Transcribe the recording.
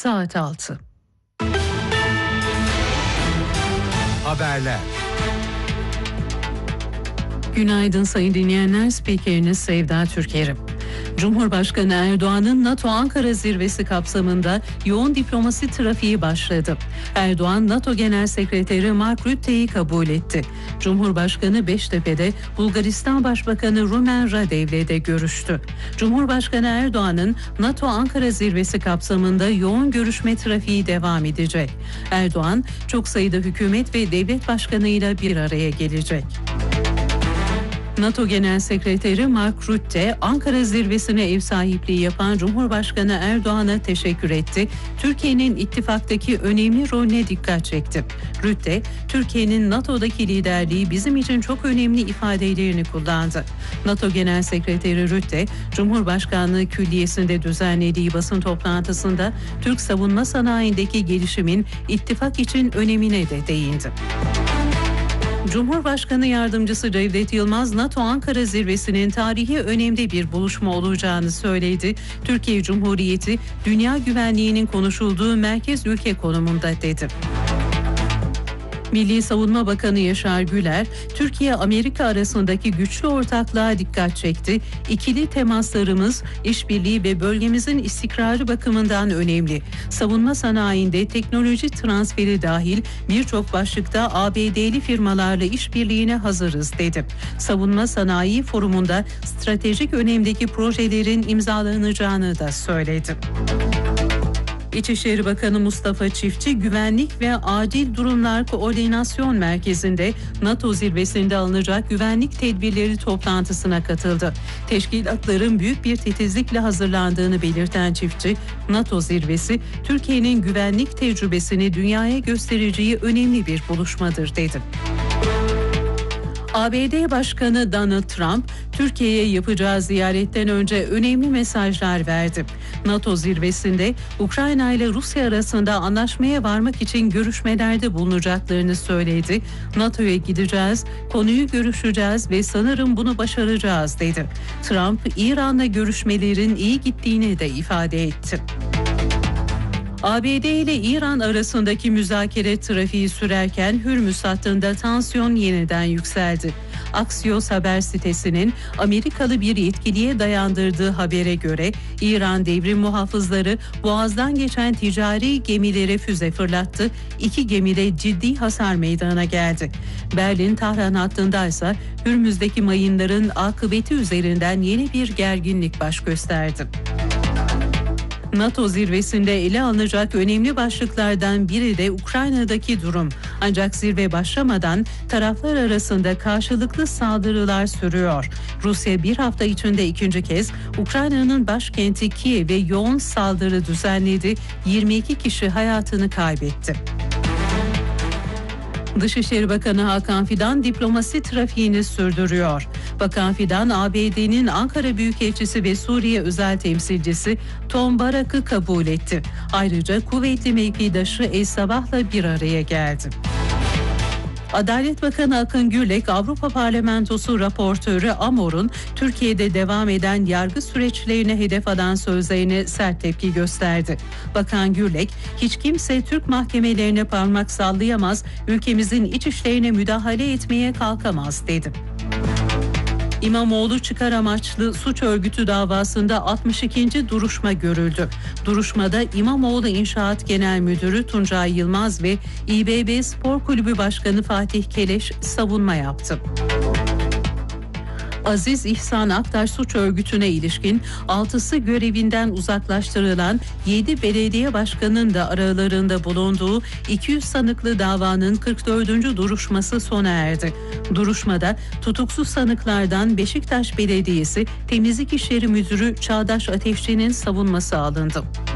Saat 6. Haberler. Günaydın sayın dinleyenler, spikeriniz Sevda Türkerim. Cumhurbaşkanı Erdoğan'ın NATO Ankara zirvesi kapsamında yoğun diplomasi trafiği başladı. Erdoğan, NATO Genel Sekreteri Mark Rutte'yi kabul etti. Cumhurbaşkanı Beştepe'de Bulgaristan Başbakanı Rumen Radev'le de görüştü. Cumhurbaşkanı Erdoğan'ın NATO Ankara zirvesi kapsamında yoğun görüşme trafiği devam edecek. Erdoğan, çok sayıda hükümet ve devlet başkanıyla bir araya gelecek. NATO Genel Sekreteri Mark Rutte, Ankara zirvesine ev sahipliği yapan Cumhurbaşkanı Erdoğan'a teşekkür etti. Türkiye'nin ittifaktaki önemli rolüne dikkat çekti. Rutte, Türkiye'nin NATO'daki liderliği bizim için çok önemli ifadelerini kullandı. NATO Genel Sekreteri Rutte, Cumhurbaşkanlığı Külliyesi'nde düzenlediği basın toplantısında Türk savunma sanayindeki gelişimin ittifak için önemine de değindi. Cumhurbaşkanı Yardımcısı Cevdet Yılmaz, NATO Ankara zirvesinin tarihi önemli bir buluşma olacağını söyledi. Türkiye Cumhuriyeti, dünya güvenliğinin konuşulduğu merkez ülke konumunda dedi. Milli Savunma Bakanı Yaşar Güler, Türkiye-Amerika arasındaki güçlü ortaklığa dikkat çekti. İkili temaslarımız, işbirliği ve bölgemizin istikrarı bakımından önemli. Savunma sanayinde teknoloji transferi dahil birçok başlıkta ABD'li firmalarla işbirliğine hazırız dedi. Savunma Sanayi Forumu'nda stratejik önemdeki projelerin imzalanacağını da söyledi. İçişleri Bakanı Mustafa Çiftçi, Güvenlik ve Acil Durumlar Koordinasyon Merkezi'nde NATO zirvesinde alınacak güvenlik tedbirleri toplantısına katıldı. Teşkilatların büyük bir titizlikle hazırlandığını belirten Çiftçi, NATO zirvesi Türkiye'nin güvenlik tecrübesini dünyaya göstereceği önemli bir buluşmadır dedi. ABD Başkanı Donald Trump, Türkiye'ye yapacağı ziyaretten önce önemli mesajlar verdi. NATO zirvesinde Ukrayna ile Rusya arasında anlaşmaya varmak için görüşmelerde bulunacaklarını söyledi. NATO'ya gideceğiz, konuyu görüşeceğiz ve sanırım bunu başaracağız dedi. Trump, İran'la görüşmelerin iyi gittiğini de ifade etti. ABD ile İran arasındaki müzakere trafiği sürerken Hürmüz hattında tansiyon yeniden yükseldi. Axios haber sitesinin Amerikalı bir yetkiliye dayandırdığı habere göre İran devrim muhafızları Boğaz'dan geçen ticari gemilere füze fırlattı. 2 gemide ciddi hasar meydana geldi. Berlin-Tahran hattındaysa Hürmüz'deki mayınların akıbeti üzerinden yeni bir gerginlik baş gösterdi. NATO zirvesinde ele alınacak önemli başlıklardan biri de Ukrayna'daki durum. Ancak zirve başlamadan taraflar arasında karşılıklı saldırılar sürüyor. Rusya bir hafta içinde ikinci kez Ukrayna'nın başkenti Kiev'e yoğun saldırı düzenledi. 22 kişi hayatını kaybetti. Dışişleri Bakanı Hakan Fidan diplomasi trafiğini sürdürüyor. Bakan Fidan, ABD'nin Ankara Büyükelçisi ve Suriye özel temsilcisi Tom Barak'ı kabul etti. Ayrıca kuvvetli mevkidaşı El Sabah'la bir araya geldi. Adalet Bakanı Akın Gürlek, Avrupa Parlamentosu raportörü Amor'un Türkiye'de devam eden yargı süreçlerine hedef alan sözlerine sert tepki gösterdi. Bakan Gürlek, hiç kimse Türk mahkemelerine parmak sallayamaz, ülkemizin iç işlerine müdahale etmeye kalkamaz dedi. İmamoğlu çıkar amaçlı suç örgütü davasında 62. duruşma görüldü. Duruşmada İmamoğlu İnşaat Genel Müdürü Tuncay Yılmaz ve İBB Spor Kulübü Başkanı Fatih Keleş savunma yaptı. Aziz İhsan Aktaş suç örgütüne ilişkin 6'sı görevinden uzaklaştırılan 7 belediye başkanının da aralarında bulunduğu 200 sanıklı davanın 44. duruşması sona erdi. Duruşmada tutuksuz sanıklardan Beşiktaş Belediyesi Temizlik İşleri Müdürü Çağdaş Ateşçi'nin savunması alındı.